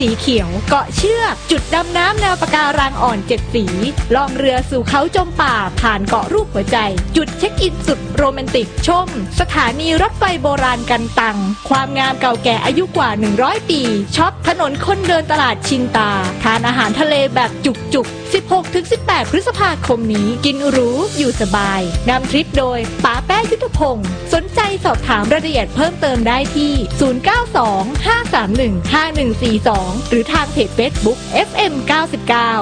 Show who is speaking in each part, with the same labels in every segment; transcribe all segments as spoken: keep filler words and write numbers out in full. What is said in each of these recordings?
Speaker 1: สีเขียวเกาะเชือกจุดดำน้ำแนวปะการังอ่อนเจ็ดสีล่องเรือสู่เขาจมป่าผ่านเกาะรูปหัวใจจุดเช็คอินสุดโรแมนติกชมสถานีรถไฟโบราณกันตังความงามเก่าแก่อายุกว่าหนึ่งร้อยปีช็อปถนนคนเดินตลาดชินตาทานอาหารทะเลแบบจุกๆ สิบหกถึงสิบแปด พฤษภาคมนี้กินหรูอยู่สบายนำทริปโดยป๋าแป้ยุทธพงศ์สนใจสอบถามรายละเอียดเพิ่มเติมได้ที่ ศูนย์ เก้า สอง ห้า สาม หนึ่ง ห้า หนึ่ง สี่ สอง หรือทางเพจ Facebook เอฟ เอ็ม เก้าสิบเก้า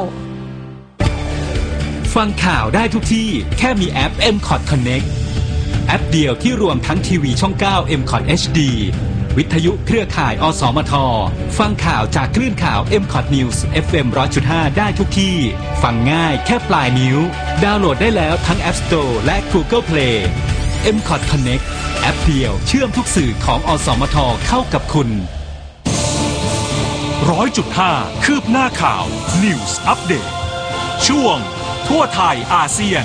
Speaker 2: ฟังข่าวได้ทุกที่แค่มีแอป เอ็ม คอท Connect แอปเดียวที่รวมทั้งทีวีช่อง เก้า เอ็ม คอท เอช ดี วิทยุเครือข่ายอสมทฟังข่าวจากคลื่นข่าว เอ็ม คอท News เอฟ เอ็ม หนึ่งร้อยจุดห้า ได้ทุกที่ฟังง่ายแค่ปลายนิ้วดาวน์โหลดได้แล้วทั้ง App Store และ Google Play เอ็ม คอท Connect แอปเดียวเชื่อมทุกสื่อของอสมทเข้ากับคุณ
Speaker 3: ร้อยจุดห้าคืบหน้าข่าว News Update ช่วงทั่วไทยอาเซียน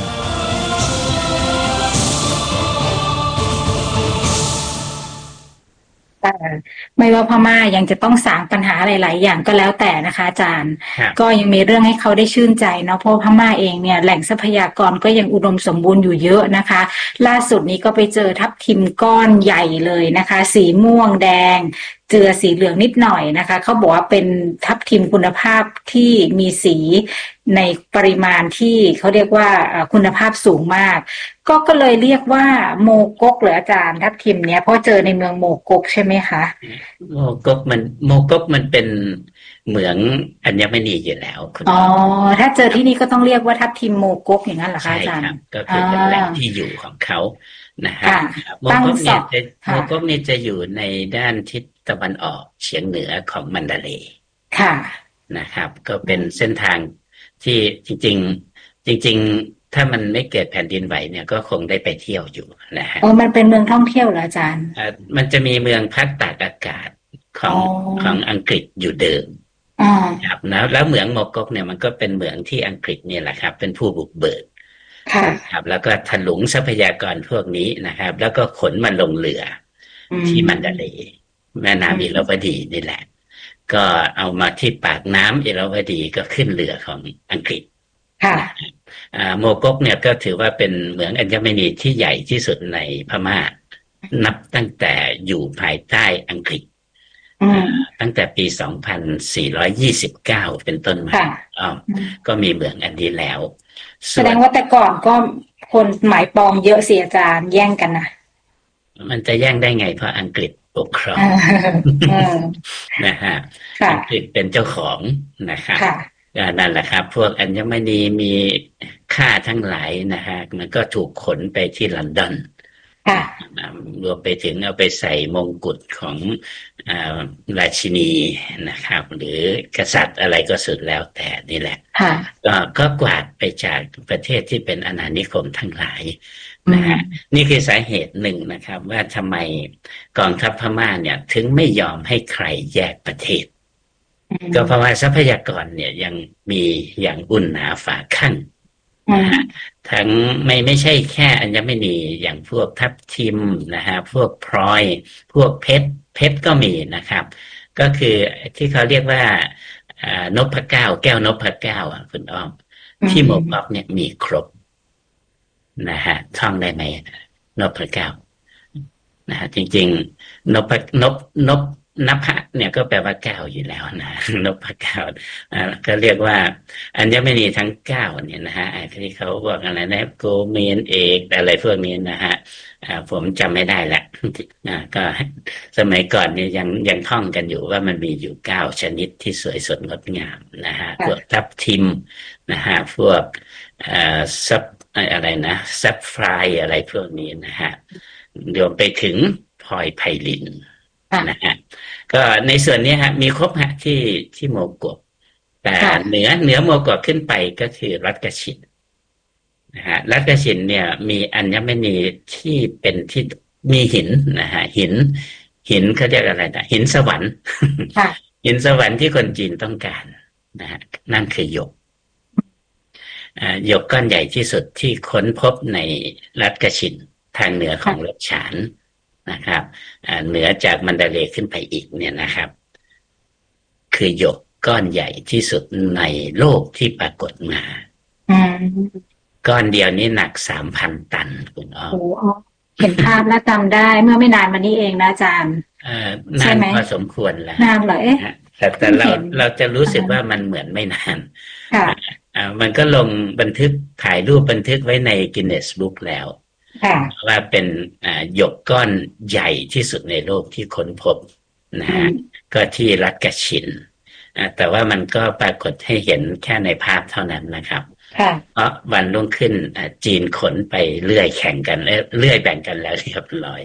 Speaker 4: ไม่ว่าพม่ายังจะต้องสางปัญหาหลายๆอย่างก็แล้วแต่นะคะอาจารย์ก็ยังมีเรื่องให้เขาได้ชื่นใจเนาะเพราะพม่าเองเนี่ยแหล่งทรัพยากรก็ยังอุดมสมบูรณ์อยู่เยอะนะคะล่าสุดนี้ก็ไปเจอทับทิมก้อนใหญ่เลยนะคะสีม่วงแดงเจือสีเหลืองนิดหน่อยนะคะเขาบอกว่าเป็นทับทิมคุณภาพที่มีสีในปริมาณที่เขาเรียกว่าคุณภาพสูงมากก็ก็เลยเรียกว่าโมกกหรืออาจารย์ทับทิมเนี้ยเพราะเจอในเมืองโมกกใช่ไหมคะ
Speaker 5: โมกกมันโมกกมันเป็นเหมืองอัญมณีอยู่แล้วคุณ
Speaker 4: อ๋อถ้าเจอที่นี่ก็ต้องเรียกว่าทับทิมโมกกอย่างนั้นเหรอคะอาจารย์
Speaker 5: ใช่ครับก็คือเป็นแหล่งที่อยู่ของเขานะฮะโมกกเนี่ยจะโมกกเนี่ยจะอยู่ในด้านทิศตะวันออกเฉียงเหนือของมันดาเลย์
Speaker 4: ค่ะ
Speaker 5: นะครับก็เป็นเส้นทางที่จริงๆจริงๆถ้ามันไม่เกิดแผ่นดินไหวเนี่ยก็คงได้ไปเที่ยวอยู่นะฮะ
Speaker 4: อ๋อมันเป็นเมืองท่องเที่ยวเหรออาจารย์
Speaker 5: อ่ามันจะมีเมืองพักตากอากาศของของอังกฤษอยู่เดิมครับแล้วแล้วเหมืองโมกกเนี่ยมันก็เป็นเหมืองที่อังกฤษเนี่ยแหละครับเป็นผู้บุกเบิกครับแล้วก็ถลุงทรัพยากรพวกนี้นะครับแล้วก็ขนมันลงเรือที่มันดาเลย์แม่น้ำอิราวดีนี่แหละก็เอามาที่ปากน้ำอิราวดีก็ขึ้นเรือของอังกฤษ
Speaker 4: ค่ะ
Speaker 5: โมกกเนี่ยก็ถือว่าเป็นเหมืองอัญมณีที่ใหญ่ที่สุดในพม่านับตั้งแต่อยู่ภายใต้อังกฤษตั้งแต่ปีสองพันสี่ร้อยยี่สิบเก้าเป็นต้นมาอ๋อก็มีเหมืองอันนี้แล้ว
Speaker 4: แสดงว่าแต่ก่อนก็คนหมายปองเยอะเสียอาจารย์แย่งกันนะ
Speaker 5: มันจะแย่งได้ไงเพราะอังกฤษปกครองนะฮะอังกฤษเป็นเจ้าของนะครับนั่นแหละครับพวกอัญมณีมีค่าทั้งหลายนะฮะมันก็ถูกขนไปที่ลอนดอนรวมไปถึงเอาไปใส่มงกุฎของราชินีนะครับหรือกษัตริย์อะไรก็สุดแล้วแต่นี่แหละก็ก็กวาดไปจากประเทศที่เป็นอาณานิคมทั้งหลายนะฮะนี่คือสาเหตุหนึ่งนะครับว่าทำไมกองทัพพม่าเนี่ยถึงไม่ยอมให้ใครแยกประเทศก็เพราะว่าทรัพยากรเนี่ยยังมีอย่างอุ่นหนาฝาคั่งนะฮะทั้งไม่ไม่ใช่แค่อัญมณีอย่างพวกทับทิมนะฮะพวกพลอยพวกเพชรเพชรก็มีนะครับก็คือที่เขาเรียกว่านพเก้าแก้วนพเก้าอ่ะคุณอ้อมที่โมกกเนี่ยมีครบนะฮะท่องได้ไหมนพเก้านะฮะจริงๆนพนพนพนภะเนี่ยก็แปลว่าเก้าอยู่แล้วนะนพเก้าก็เรียกว่าอัญมณีทั้งเก้าเนี่ยนะฮะที่เขาบอกอะไรนะโกเมนเอกอะไรพวกนี้นะฮะผมจำไม่ได้แหละก็สมัยก่อนเนี่ยยังยังท่องกันอยู่ว่ามันมีอยู่เก้าชนิดที่สวยสดงดงามนะฮะพวกทับทิมนะฮะพวกซับอะไรนะซับไฟร์อะไรพวกนี้นะฮะรวมไปถึงพลอยไพลินนะฮะก็ในส่วนนี้ฮะมีครบฮะที่ที่โมกกแต่เหนือเหนือโมกกขึ้นไปก็คือรัฐกชินนะฮะรัฐกชินเนี่ยมีอัญมณีที่เป็นที่มีหินนะฮะหินหินเขาเรียกอะไรนะหินสวรรค์หินสวรรค์ที่คนจีนต้องการนะฮะนั่นคือหยกหยกก้อนใหญ่ที่สุดที่ค้นพบในรัฐกชินทางเหนือของรัฐฉานนะครับเหนือจากมันดาเลย์ขึ้นไปอีกเนี่ยนะครับคือหยกก้อนใหญ่ที่สุดในโลกที่ปรากฏมาก้อนเดียวนี้หนักสามพันตันคุณอ้อม
Speaker 4: โอ้เห็นภาพและจำได้เมื่อไม่นานมานี้เองนะอาจารย์
Speaker 5: นานพอสมควรแล้ว
Speaker 4: นานเหรอเอ๊ะ
Speaker 5: แต่แต่เราเราจะรู้สึกว่ามันเหมือนไม่นานอ่ามันก็ลงบันทึกถ่ายรูปบันทึกไว้ในกินเนสบุ๊กแล้วว่าเป็นอ่าหยกก้อนใหญ่ที่สุดในโลกที่ค้นพบนะฮะก็ที่รัฐกะชินแต่ว่ามันก็ปรากฏให้เห็นแค่ในภาพเท่านั้นนะครับเพราะวันรุ่งขึ้นจีนขนไปเลื่อยแข่งกันเลื่อยแบ่งกันแล้วเรียบร้อย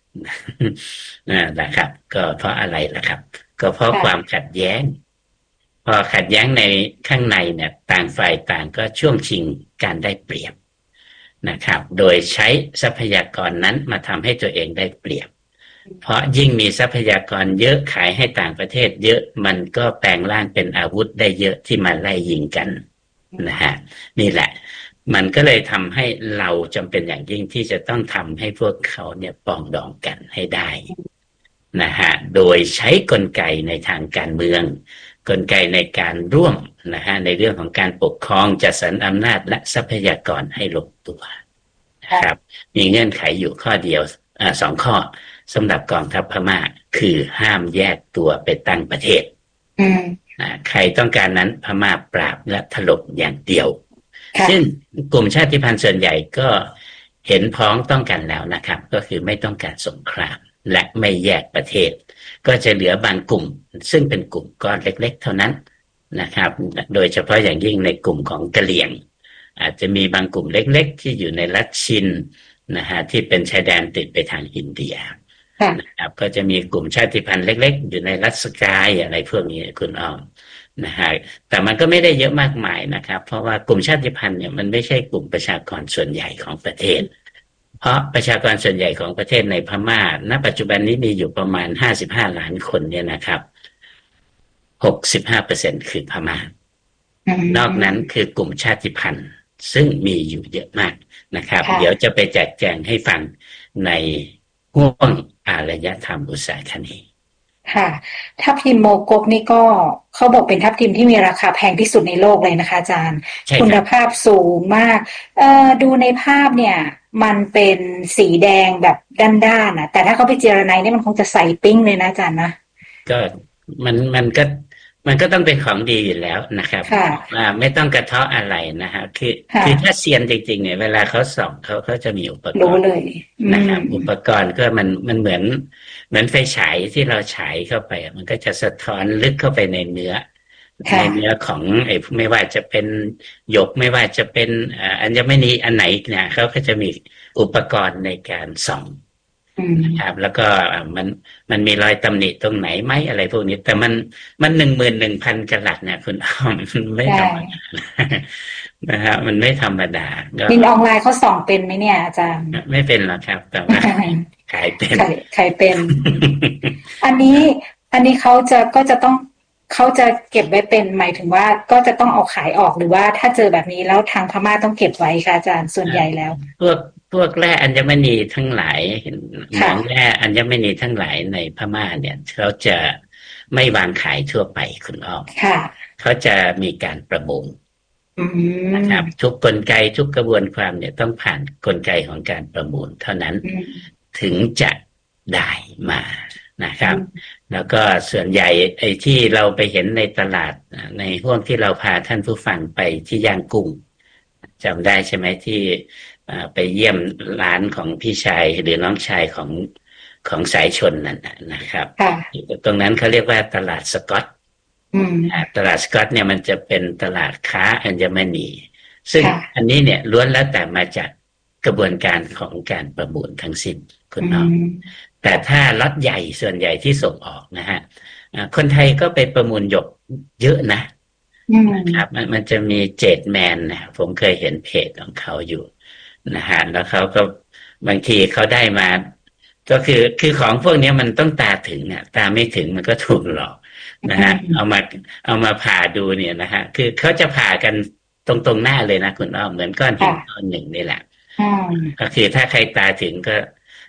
Speaker 5: นะครับ ก็เพราะอะไรล่ะครับก็เพราะความขัดแย้งพอขัดแย้งในข้างในเนี่ยต่างฝ่ายต่างก็ช่วงชิงการได้เปรียบนะครับโดยใช้ทรัพยากรนั้นมาทำให้ตัวเองได้เปรียบเพราะยิ่งมีทรัพยากรเยอะขายให้ต่างประเทศเยอะมันก็แปลงร่างเป็นอาวุธได้เยอะที่มาไล่ยิงกันนะฮะนี่แหละมันก็เลยทำให้เราจำเป็นอย่างยิ่งที่จะต้องทำให้พวกเขาเนี่ยปองดองกันให้ได้นะฮะโดยใช้กลไกในทางการเมืองกลไกในการร่วมนะฮะในเรื่องของการปกครองจัดสรรอำนาจและทรัพยากรให้ลงตัวนะครับมีเงื่อนไขอยู่ข้อเดียวอ่าสองข้อสำหรับกองทัพพม่าคือห้ามแยกตัวไปตั้งประเทศนะใครต้องการนั้นพม่าปราบและถล่มอย่างเดียวซึ่งกลุ่มชาติพันธุ์ส่วนใหญ่ก็เห็นพ้องต้องกันแล้วนะครับก็คือไม่ต้องการสงครามและไม่แยกประเทศก็จะเหลือบางกลุ่มซึ่งเป็นกลุ่มก้อนเล็กๆเท่านั้นนะครับโดยเฉพาะอย่างยิ่งในกลุ่มของกะเหรี่ยงอาจจะมีบางกลุ่มเล็กๆที่อยู่ในรัฐชินนะฮะที่เป็นชายแดนติดไปทางอินเดียนะครับก็จะมีกลุ่มชาติพันธุ์เล็กๆอยู่ในรัฐสกายอะไรพวกนี้คุณอ้อมนะฮะแต่มันก็ไม่ได้เยอะมากมายนะครับเพราะว่ากลุ่มชาติพันธุ์เนี่ยมันไม่ใช่กลุ่มประชากรส่วนใหญ่ของประเทศเพราะประชากรส่วนใหญ่ของประเทศในพม่าณปัจจุบันนี้มีอยู่ประมาณห้าสิบห้าล้านคนเนี่ยนะครับ หกสิบห้าเปอร์เซ็นต์ คือพม่านอกนั้นคือกลุ่มชาติพันธุ์ซึ่งมีอยู่เยอะมากนะครับเดี๋ยวจะไปแจกแจงให้ฟังในห่วงอารยธรรมอุษาคเนย์
Speaker 4: ค่ะทับทิมโมกบนี่ก็เขาบอกเป็นทับทิมที่มีราคาแพงที่สุดในโลกเลยนะคะอาจารย์คุณภาพสูงมากเอ่อดูในภาพเนี่ยมันเป็นสีแดงแบบด้านๆนะแต่ถ้าเขาไปเจรไนนี่มันคงจะใสปิ้งเลยนะอาจารย์นะ
Speaker 5: ก็มันมันก็มันก็ต้องเป็นของดีอยู่แล้วนะครับว่าไม่ต้องกระเทาะอะไรนะฮะคือคือถ้าเซียนจริงๆเนี่ยเวลาเขาส่องเขาเขาจะมีอุปกรณ์รู้
Speaker 4: เลย
Speaker 5: นะครับอุปกรณ์ก็มันมันเหมือนเหมือนไฟฉายที่เราฉายเข้าไปมันก็จะสะท้อนลึกเข้าไปในเนื้อในเนื้อของไอ้ไม่ว่าจะเป็นหยกไม่ว่าจะเป็นอัญมณีอันไหนเนี่ยเขาก็จะมีอุปกรณ์ในการส่องนะครับแล้วก็มันมันมีรอยตำหนิตรงไหนไหมอะไรพวกนี้แต่มันมันหนึ่งหมื่นหนึ่งพันกะรัตเนี่ยคุณอ้อมมันไม่ธรรมดานะฮะมันไม่ธรรมดา
Speaker 4: มินออนไลน์เขาส่องเป็นไหมเนี่ยอาจารย์
Speaker 5: ไม่เป็นหรอกครับแต่ว่าขายเป็น
Speaker 4: ขายเป็นอันนี้อันนี้เขาจะก็จะต้องเขาจะเก็บไว้เป็นหมายถึงว่าก็จะต้องเอาขายออกหรือว่าถ้าเจอแบบนี้แล้วทางพม่าต้องเก็บไว้ค่ะอาจารย์ส่วนใหญ่แล้ว
Speaker 5: พวกพวกแร่อัญมณีทั้งหลายหนังแร่อัญมณีทั้งหลายในพม่าเนี่ยเขาจะไม่วางขายทั่วไปคุณอ้อมเขาจะมีการประมูลนะครับทุกกลไกทุกกระบวนความเนี่ยต้องผ่านกลไกของการประมูลเท่านั้นถึงจะได้มานะครับแล้วก็ส่วนใหญ่ไอ้ที่เราไปเห็นในตลาดในห่วงที่เราพาท่านผู้ฟังไปที่ย่างกุ้งจำได้ใช่ไหมที่ไปเยี่ยมร้านของพี่ชายหรือน้องชายของของสายชนนั่นนะครับตรงนั้นเขาเรียกว่าตลาดสกอตตลาดสกอตเนี่ยมันจะเป็นตลาดค้าอัญมณีซึ่งอันนี้เนี่ยล้วนแล้วแต่มาจากกระบวนการของการประมูลทั้งสิ้นคุณน้องแต่ถ้าล็อตใหญ่ส่วนใหญ่ที่ส่งออกนะฮะคนไทยก็ไปประมูลหยกเยอะนะนะครับมันมันจะมีเจดแมนนะผมเคยเห็นเพจของเขาอยู่นะฮะแล้วเขาก็บางทีเขาได้มาก็คือคือของพวกนี้มันต้องตาถึงเนี่ยตาไม่ถึงมันก็ถูกหลอกนะฮะเอามาเอามาผ่าดูเนี่ยนะฮะคือเขาจะผ่ากันตรงตรงหน้าเลยนะคุณอ้อมเหมือนก้อนหินก้อนหนึ่งนี่แหละก็คือถ้าใครตาถึงก็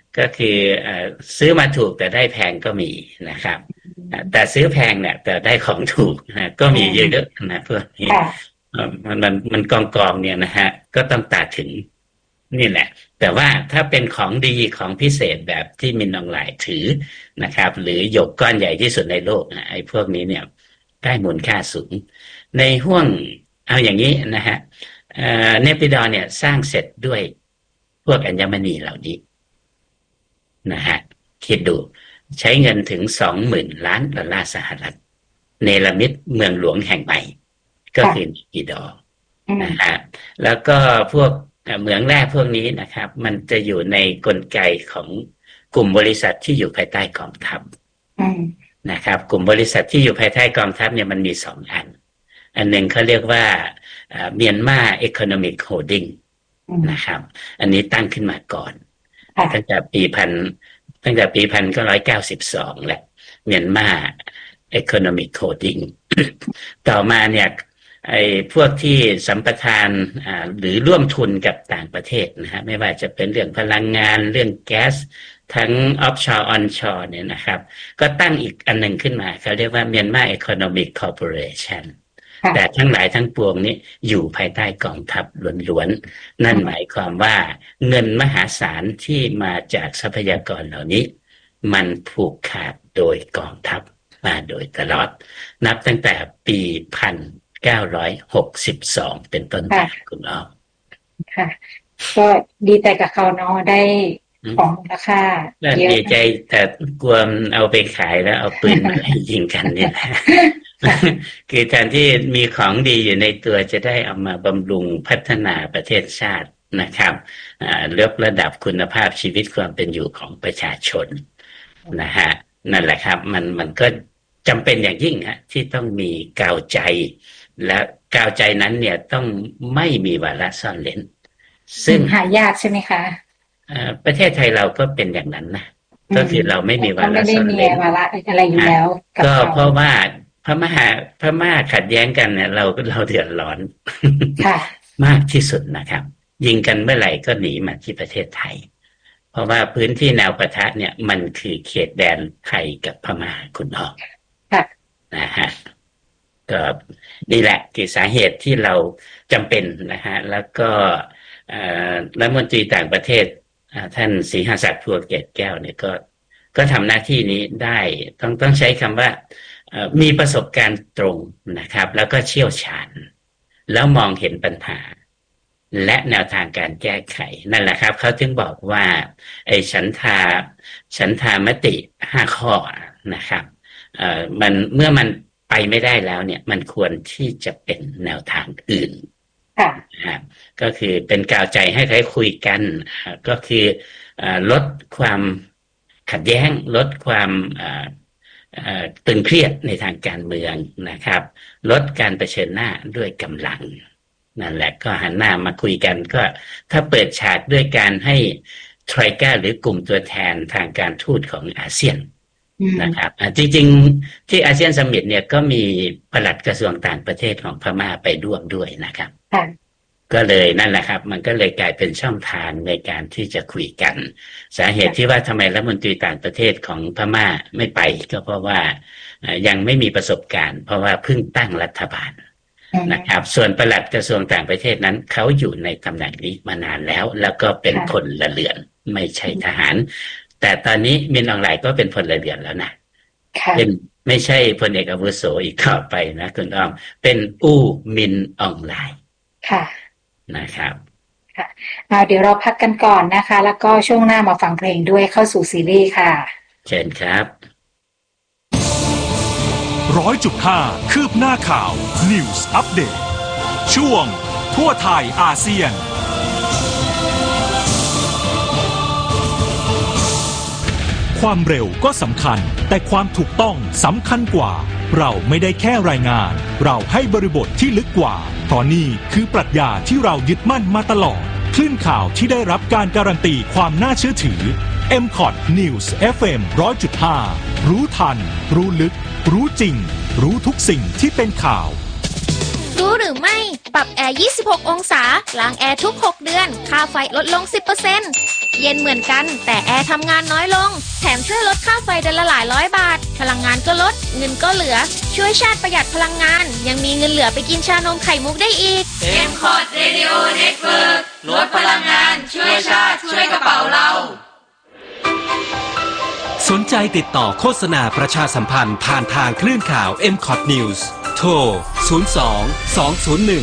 Speaker 5: ก็คือซื้อมาถูกแต่ได้แพงก็มีนะครับแต่ซื้อแพงเนี่ยแต่ได้ของถูกนะก็มีเยอะๆนะพวกนี้มันมันมันกองกองเนี่ยนะฮะก็ต้องตัดถึงนี่แหละแต่ว่าถ้าเป็นของดีของพิเศษแบบที่มินออนไลน์ถือนะครับหรือหยกก้อนใหญ่ที่สุดในโลกนะไอ้พวกนี้เนี่ยได้มูลค่าสูงในห้วงเอาอย่างนี้นะฮะเนปิดอเนี่ยสร้างเสร็จด้วยพวกอัญมณีเหล่านี้นะฮะคิดดูใช้เงินถึงสองหมื่นล้านดอลลาร์สหรัฐเนรมิตเมืองหลวงแห่งใหม่ก็คือเนปิดอนะฮะแล้วก็พวกเหมืองแร่พวกนี้นะครับมันจะอยู่ในกลไกของกลุ่มบริษัทที่อยู่ภายใต้กองทัพนะครับกลุ่มบริษัทที่อยู่ภายใต้กองทัพเนี่ยมันมีสองอันอันหนึ่งเขาเรียกว่าเมียนมาเอคโนมิกโฮลดิ้งนะครับอันนี้ตั้งขึ้นมาก่อนตั้งแต่ปีพันตั้งแต่ปีพันเก้าร้อยเก้าสิบสองแหละเมียนมาเอคโนมิกโฮลดิ้งต่อมาเนี่ยไอ้พวกที่สัมปทานอ่าหรือร่วมทุนกับต่างประเทศนะฮะไม่ว่าจะเป็นเรื่องพลังงานเรื่องแก๊สทั้ง offshore onshore เนี่ยนะครับก็ตั้งอีกอันหนึ่งขึ้นมาเขาเรียกว่า Myanmar Economic Corporation แต่ทั้งหลายทั้งปวงนี้อยู่ภายใต้กองทัพล้วนๆนั่นหมายความว่าเงินมหาศาลที่มาจากทรัพยากรเหล่านี้มันผูกขาดโดยกองทัพมาโดยตลอดนับตั้งแต่ปีพันเก้าร้อยหกสิบสองเป็นต้นมาคุณอ้อม
Speaker 4: ค่ะก็ดีใจกับเขาเนาะได้ของราคาเยอะดี
Speaker 5: ใจแต่กลัวเอาไปขายแล้วเอาปืนมายิงกันเนี่ยคือแทนที่มีของดีอยู่ในตัวจะได้เอามาบำรุงพัฒนาประเทศชาตินะครับยกระดับคุณภาพชีวิตความเป็นอยู่ของประชาชนนะฮะนั่นแหละครับมันมันก็จำเป็นอย่างยิ่งฮะที่ต้องมีกาวใจและกาวใจนั้นเนี่ยต้องไม่มีวาระซ่อนเร้น
Speaker 4: ซึ่งหายากใช่ไหมคะ
Speaker 5: ประเทศไทยเราก็เป็นอย่างนั้นนะก็คือเราไม่มีวาระซ่อนเร้น
Speaker 4: วาระอะไรอยู่แล้ว
Speaker 5: ก็เพราะว่าพม่าพม่าขัดแย้งกันเนี่ยเราเราเดือดร้อนมากที่สุดนะครับยิงกันเมื่อไหร่ก็หนีมาที่ประเทศไทยเพราะว่าพื้นที่แนวปะทะเนี่ยมันคือเขตแดนไทยกับพม่าคุณอ้อมนะฮะก็นี่แหละคือสาเหตุที่เราจำเป็นนะฮะแล้วก็รัฐมนตรีต่างประเทศท่านศรีหศักดิ์ภัวเกตแก้วเนี่ยก็ก็ทำหน้าที่นี้ได้ต้องต้องใช้คำว่ามีประสบการณ์ตรงนะครับแล้วก็เชี่ยวชาญแล้วมองเห็นปัญหาและแนวทางการแก้ไขนั่นแหละครับเขาถึงบอกว่าไอ้ฉันทาฉันทามติห้าข้อนะครับเอ่อมันเมื่อมันไปไม่ได้แล้วเนี่ยมันควรที่จะเป็นแนวทางอื่นนะครับก็คือเป็นกาวใจให้ใครคุยกันก็คือลดความขัดแย้งลดความตึงเครียดในทางการเมืองนะครับลดการเผชิญหน้าด้วยกำลังนั่นแหละก็หันหน้ามาคุยกันก็ถ้าเปิดฉากด้วยการให้ไทรก้าหรือกลุ่มตัวแทนทางการทูตของอาเซียนนะครับจริงๆที่อาเซียนซัมมิตเนี่ยก็มีปลัดกระทรวงต่างประเทศของพม่าไปร่วมด้วยนะครับก็เลยนั่นแหละครับมันก็เลยกลายเป็นช่องทางในการที่จะคุยกันสาเหตุที่ว่าทำไมรัฐมนตรีต่างประเทศของพม่าไม่ไปก็เพราะว่ายังไม่มีประสบการณ์เพราะว่าเพิ่งตั้งรัฐบาลนะครับส่วนปลัดกระทรวงต่างประเทศนั้นเขาอยู่ในตำแหน่งนี้มานานแล้วแล้วก็เป็นพลเรือนไม่ใช่ทหารแต่ตอนนี้มินออนไลน์ก็เป็นพลเรือนแล้วนะเป็นไม่ใช่พลเอกอาวุโสอีกต่อไปนะคุณอ้อมเป็นอู้มินออนไลน์ค่ะนะครับ
Speaker 4: ค่ะเอาเดี๋ยวเราพักกันก่อนนะคะแล้วก็ช่วงหน้ามาฟังเพลงด้วยเข้าสู่ซีรีส์ค่ะ
Speaker 5: เชิญครับ
Speaker 3: ร้อยจุดห้าคืบหน้าข่าว News Update ช่วงทั่วไทยอาเซียนความเร็วก็สำคัญแต่ความถูกต้องสำคัญกว่าเราไม่ได้แค่รายงานเราให้บริบทที่ลึกกว่าเพราะนี่คือปรัชญาที่เรายึดมั่นมาตลอดคลื่นข่าวที่ได้รับการการันตีความน่าเชื่อถือ เอ็ม คอท News เอฟ เอ็ม หนึ่งร้อยจุดห้า รู้ทันรู้ลึกรู้จริงรู้ทุกสิ่งที่เป็นข่าว
Speaker 1: รู้
Speaker 6: รู้หรือไม่ปรับแอร์ยี่สิบหกองศาล้างแอร์ทุกหกเดือนค่าไฟลดลง สิบเปอร์เซ็นต์ เย็นเหมือนกันแต่แอร์ทำงานน้อยลงแถมช่วยลดค่าไฟเดือนละหลายร้อยบาทพลังงานก็ลดเงินก็เหลือช่วยชาติประหยัดพลังงานยังมีเงินเหลือไปกินชานมไข่มุกได้อีก
Speaker 7: เอ็ม คอร์ด Radio Network ลดพลังงานช่วยชาติช่วยกระเป๋าเรา
Speaker 2: สนใจติดต่อโฆษณาประชาสัมพันธ์ผ่านทางคลื่นข่าว เอ็ม คอร์ด News โทร ศูนย์ สอง สอง ศูนย์ หนึ่ง